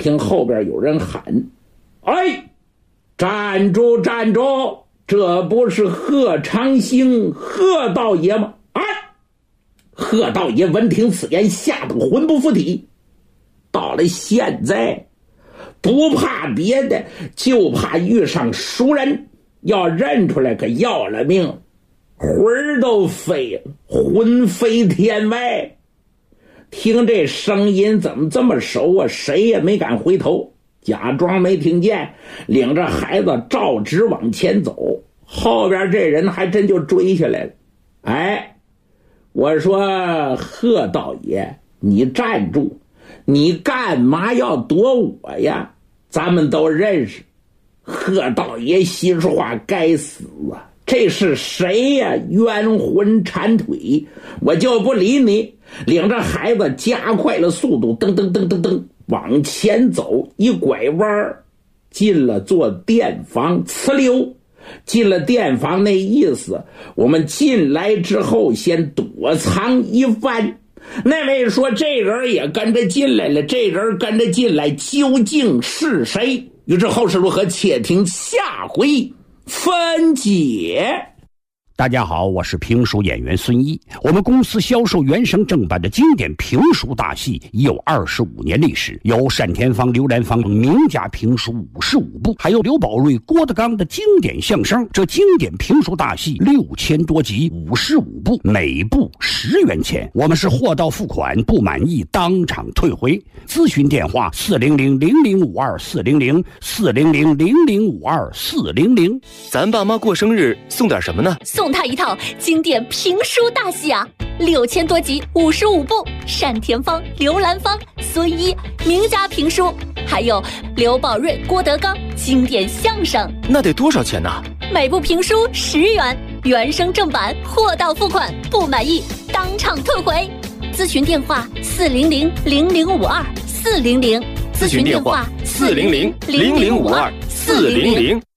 听后边有人喊：“哎，站住站住！这不是贺长兴贺道爷吗？”啊！贺道爷闻听此言，吓得魂不附体。到了现在，不怕别的，就怕遇上熟人，要认出来可要了命，魂儿都飞了，魂飞天外。听这声音怎么这么熟啊？谁也没敢回头，假装没听见，领着孩子照直往前走。后边这人还真就追下来了。哎，我说贺道爷，你站住，你干嘛要躲我呀？咱们都认识。贺道爷心说话，该死啊，这是谁呀？冤魂缠腿，我就不理你。领着孩子加快了速度，噔噔噔噔噔往前走，一拐弯进了座店房，呲溜进了店房。那意思我们进来之后先躲藏一番。那位说这人也跟着进来了，这人跟着进来究竟是谁？欲知后事如何，且听下回分解。 大家好，我是评书演员孙一。我们公司销售原声正版的经典评书大戏已有25年历史，有单田芳、刘兰芳名家评书55部，还有刘宝瑞、郭德纲的经典相声。这经典评书大戏6000多集，55部，每部10元钱。我们是货到付款，不满意当场退回。咨询电话400-0052-400，400-0052-400。 咱爸妈过生日送点什么呢？ 送他一套经典评书大戏啊，6000多集，55部，单田芳、刘兰芳、孙一名家评书，还有刘宝瑞、郭德纲经典相声。 那得多少钱呢？ 每部评书10元，原声正版，货到付款，不满意当场退回。咨询电话400-0052-400， 咨询电话400-0052-400。